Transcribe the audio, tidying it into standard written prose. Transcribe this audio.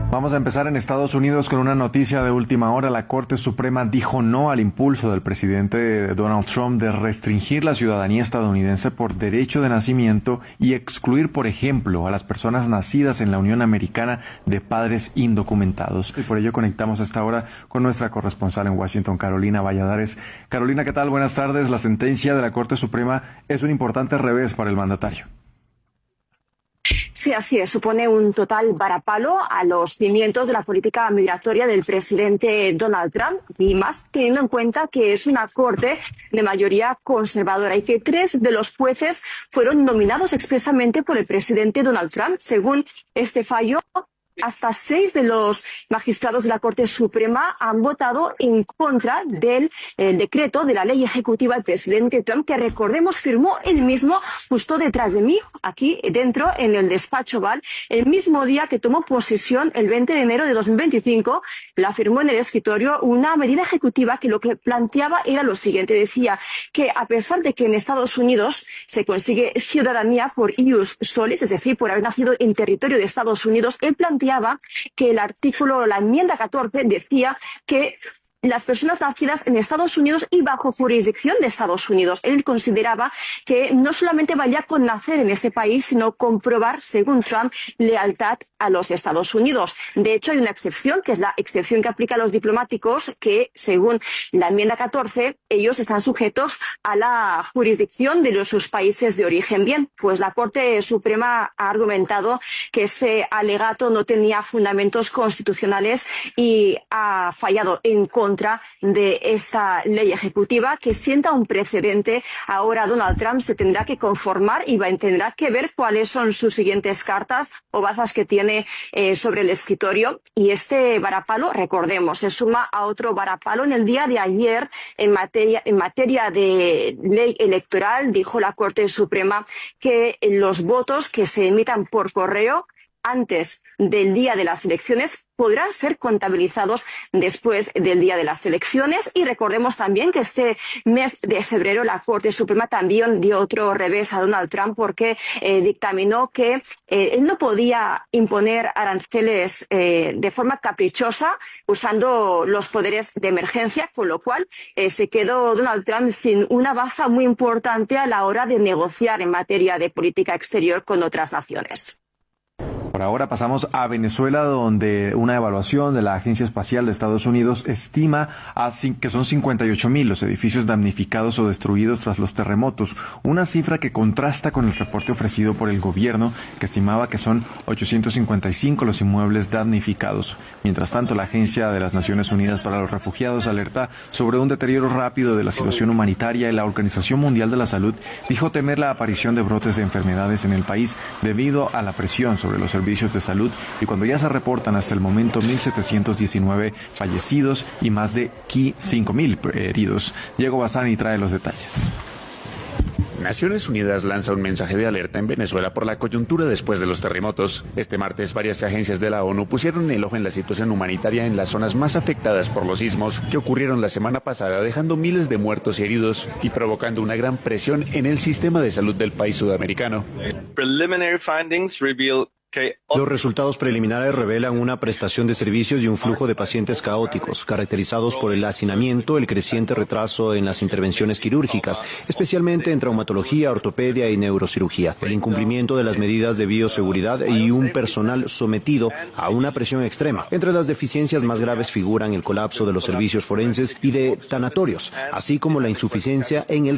Vamos a empezar en Estados Unidos con una noticia de última hora. La Corte Suprema dijo no al impulso del presidente Donald Trump de restringir la ciudadanía estadounidense por derecho de nacimiento y excluir, por ejemplo, a las personas nacidas en la Unión Americana de padres indocumentados. Y por ello conectamos a esta hora con nuestra corresponsal en Washington, Carolina Valladares. Carolina, ¿qué tal? Buenas tardes. La sentencia de la Corte Suprema es un importante revés para el mandatario. Sí, así es. Supone un total varapalo a los cimientos de la política migratoria del presidente Donald Trump, y más teniendo en cuenta que es una corte de mayoría conservadora y que 3 de los jueces fueron nominados expresamente por el presidente Donald Trump. Según este fallo, hasta 6 de los magistrados de la Corte Suprema han votado en contra del decreto de la ley ejecutiva del presidente Trump, que recordemos firmó él mismo justo detrás de mí, aquí dentro en el despacho Oval, el mismo día que tomó posesión, el 20 de enero de 2025, la firmó en el escritorio una medida ejecutiva que lo que planteaba era lo siguiente. Decía que a pesar de que en Estados Unidos se consigue ciudadanía por ius solis, es decir, por haber nacido en territorio de Estados Unidos, él planteaba que el artículo, la enmienda 14, decía que las personas nacidas en Estados Unidos y bajo jurisdicción de Estados Unidos. Él consideraba que no solamente valía con nacer en ese país, sino comprobar, según Trump, lealtad a los Estados Unidos. De hecho, hay una excepción, que es la excepción que aplica a los diplomáticos, que, según la enmienda 14, ellos están sujetos a la jurisdicción de sus países de origen. Bien, pues la Corte Suprema ha argumentado que este alegato no tenía fundamentos constitucionales y ha fallado en contra de esta ley ejecutiva que sienta un precedente. Ahora Donald Trump se tendrá que conformar y tendrá que ver cuáles son sus siguientes cartas o bazas que tiene sobre el escritorio. Y este varapalo, recordemos, se suma a otro varapalo. En el día de ayer, en materia de ley electoral, dijo la Corte Suprema que los votos que se emitan por correo antes del día de las elecciones podrán ser contabilizados después del día de las elecciones. Y recordemos también que este mes de febrero la Corte Suprema también dio otro revés a Donald Trump, porque dictaminó que él no podía imponer aranceles de forma caprichosa usando los poderes de emergencia, con lo cual se quedó Donald Trump sin una baza muy importante a la hora de negociar en materia de política exterior con otras naciones. Por ahora pasamos a Venezuela, donde una evaluación de la Agencia Espacial de Estados Unidos estima que son 58,000 los edificios damnificados o destruidos tras los terremotos, una cifra que contrasta con el reporte ofrecido por el gobierno, que estimaba que son 855 los inmuebles damnificados. Mientras tanto, la Agencia de las Naciones Unidas para los Refugiados alerta sobre un deterioro rápido de la situación humanitaria, y la Organización Mundial de la Salud dijo temer la aparición de brotes de enfermedades en el país debido a la presión sobre los servicios de salud, y cuando ya se reportan hasta el momento 1.719 fallecidos y más de 5,000 heridos. Diego Bazani trae los detalles. Naciones Unidas lanza un mensaje de alerta en Venezuela por la coyuntura después de los terremotos. Este martes, varias agencias de la ONU pusieron el ojo en la situación humanitaria en las zonas más afectadas por los sismos que ocurrieron la semana pasada, dejando miles de muertos y heridos y provocando una gran presión en el sistema de salud del país sudamericano. Los resultados preliminares revelan una prestación de servicios y un flujo de pacientes caóticos, caracterizados por el hacinamiento, el creciente retraso en las intervenciones quirúrgicas, especialmente en traumatología, ortopedia y neurocirugía, el incumplimiento de las medidas de bioseguridad y un personal sometido a una presión extrema. Entre las deficiencias más graves figuran el colapso de los servicios forenses y de tanatorios, así como la insuficiencia en el